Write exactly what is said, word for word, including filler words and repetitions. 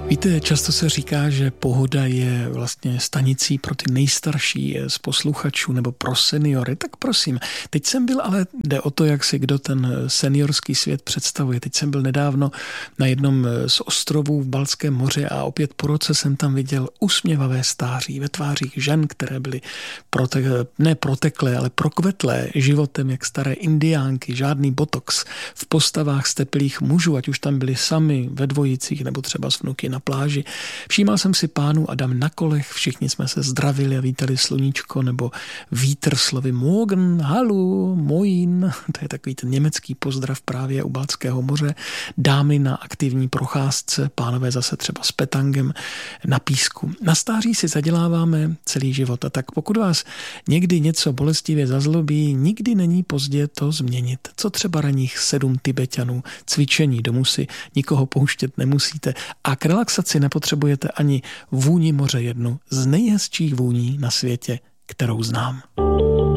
Víte, často se říká, že Pohoda je vlastně stanicí pro ty nejstarší z posluchačů nebo pro seniory. Tak prosím, teď jsem byl, ale jde o to, jak si kdo ten seniorský svět představuje. Teď jsem byl nedávno na jednom z ostrovů v Baltském moři a opět po roce jsem tam viděl usměvavé stáří ve tvářích žen, které byly prote- ne proteklé, ale prokvetlé životem jak staré indiánky, žádný botox v postavách stepilých mužů, ať už tam byli sami ve dvojicích nebo třeba s vnuky na pláži. Všímal jsem si pánů a dam na kolech, všichni jsme se zdravili a vítali sluníčko nebo vítr slovy morgen, hallo, moin. To je takový ten německý pozdrav právě u Baltského moře. Dámy na aktivní procházce, pánové zase třeba s petangem na písku. Na stáří si zaděláváme celý život a tak pokud vás někdy něco bolestivě zazlobí, nikdy není pozdě to změnit. Co třeba raných sedm Tibeťanů, cvičení, domů si nikoho pouštět nemusíte a k relaxaci nepotřebujete ani vůni moře, jednu z nejhezčích vůní na světě, kterou znám.